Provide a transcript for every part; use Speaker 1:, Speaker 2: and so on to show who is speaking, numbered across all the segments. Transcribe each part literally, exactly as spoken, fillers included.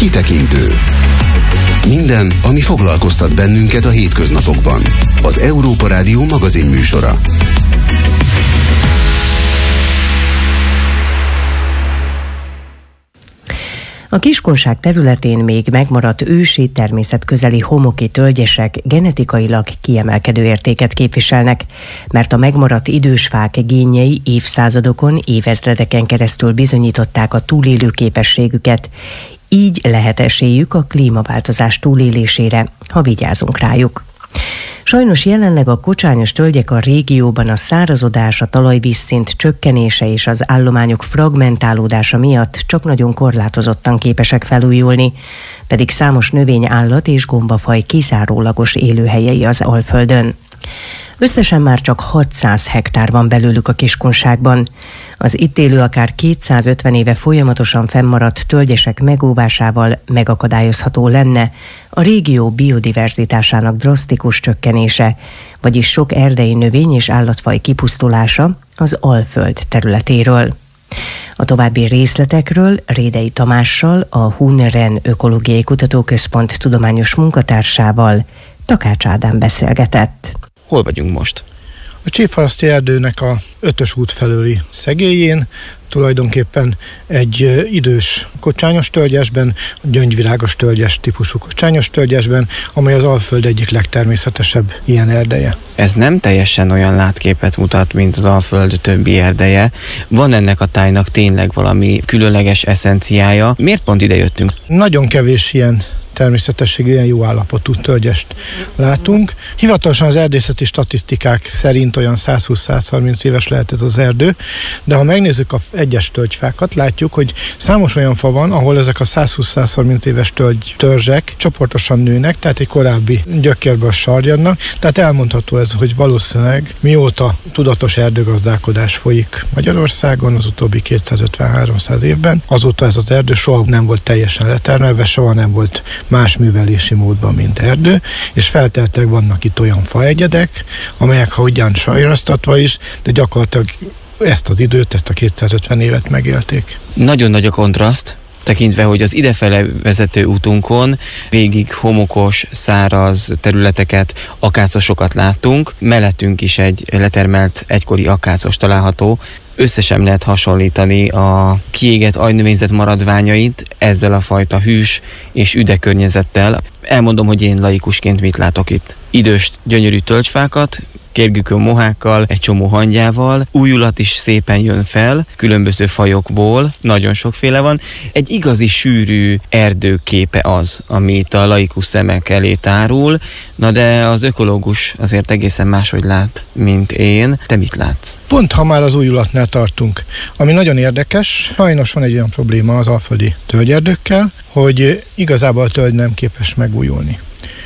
Speaker 1: Kitekintő. Minden, ami foglalkoztat bennünket a hétköznapokban. Az Európa Rádió magazin műsora.
Speaker 2: A Kiskunság területén még megmaradt ősi, természetközeli homoki tölgyesek genetikailag kiemelkedő értéket képviselnek, mert a megmaradt idős fák génjei évszázadokon, évezredeken keresztül bizonyították a túlélő képességüket. Így lehet esélyük a klímaváltozás túlélésére, ha vigyázunk rájuk. Sajnos jelenleg a kocsányos tölgyek a régióban a szárazodás, a talajvízszint csökkenése és az állományok fragmentálódása miatt csak nagyon korlátozottan képesek felújulni, pedig számos növény, állat és gombafaj kizárólagos élőhelyei az Alföldön. Összesen már csak hatszáz hektár van belőlük a Kiskunságban. Az itt élő akár kétszázötven éve folyamatosan fennmaradt tölgyesek megóvásával megakadályozható lenne a régió biodiverzitásának drasztikus csökkenése, vagyis sok erdei növény és állatfaj kipusztulása az Alföld területéről. A további részletekről Rédei Tamással, a Hunren Ökológiai Kutatóközpont tudományos munkatársával Takács Ádám beszélgetett.
Speaker 3: Hol vagyunk most?
Speaker 4: A Csíkharaszti erdőnek a ötös út felőli szegélyén, tulajdonképpen egy idős kocsányos tölgyesben, gyöngyvirágos tölgyes típusú kocsányos tölgyesben, amely az Alföld egyik legtermészetesebb ilyen erdeje.
Speaker 3: Ez nem teljesen olyan látképet mutat, mint az Alföld többi erdeje. Van ennek a tájnak tényleg valami különleges eszenciája? Miért pont ide jöttünk?
Speaker 4: Nagyon kevés ilyen természetességű, ilyen jó állapotú tölgyest látunk. Hivatalosan az erdészeti statisztikák szerint olyan százhúsz-százharminc éves lehet ez az erdő, de ha megnézzük a egyes tölgyfákat, látjuk, hogy számos olyan fa van, ahol ezek a százhúsz-százharminc éves tölgy, törzsek csoportosan nőnek, tehát egy korábbi gyökérből sarjadnak, tehát elmondható ez, hogy valószínűleg mióta tudatos erdőgazdálkodás folyik Magyarországon az utóbbi kétszázötven-háromszáz évben, azóta ez az erdő soha nem volt teljesen letermelve, soha nem volt más művelési módban, mint erdő, és feltehetőleg vannak itt olyan faegyedek, amelyek, ha ugyan sajrasztatva is, de gyakorlatilag ezt az időt, ezt a kétszázötven évet megélték.
Speaker 3: Nagyon nagy a kontraszt, tekintve, hogy az idefele vezető útunkon végig homokos, száraz területeket, akászosokat láttunk, mellettünk is egy letermelt egykori akászos található. Össze sem lehet hasonlítani a kiégett aljnövényzet maradványait ezzel a fajta hűs és üde környezettel. Elmondom, hogy én laikusként mit látok itt. Idős, gyönyörű tölgyfákat, kérgükön mohákkal, egy csomó hangyával, újulat is szépen jön fel, különböző fajokból, nagyon sokféle van. Egy igazi sűrű erdőképe az, amit a laikus szemek elé tárul, na de az ökológus azért egészen máshogy lát, mint én. Te mit látsz?
Speaker 4: Pont ha már az újulatnál tartunk, ami nagyon érdekes, sajnos van egy olyan probléma az alföldi tölgyerdőkkel, hogy igazából a tölgy nem képes megújulni.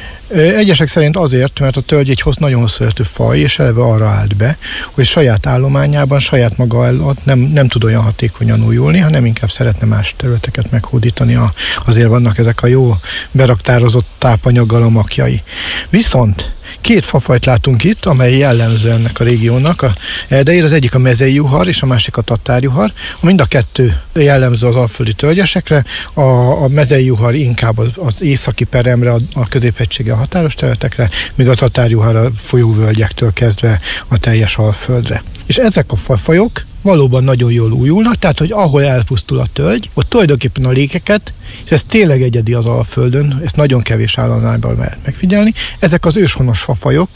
Speaker 4: Egyesek szerint azért, mert a tölgy egy hossz, nagyon hosszú életű faj, és eleve arra állt be, hogy saját állományában, saját maga előtt nem, nem tud olyan hatékonyan újulni, hanem inkább szeretne más területeket meghódítani. Azért vannak ezek a jó beraktározott tápanyaggal a makjai. Viszont két fafajt látunk itt, amely jellemző ennek a régiónak a erdejére. Az egyik a mezei juhar, és a másik a tatárjuhar. Mind a kettő jellemző az alföldi tölgyesekre. A, a mezei juhar inkább az, az északi peremre, a, a középhegysége, a határos területekre, míg a tatárjuhar a folyóvölgyektől kezdve a teljes Alföldre. És ezek a fajok valóban nagyon jól újulnak, tehát hogy ahol elpusztul a tölgy, ott tulajdonképpen a lékeket, és ez tényleg egyedi az Alföldön, ezt nagyon kevés állományban lehet megfigyelni, ezek az őshonos fafajok,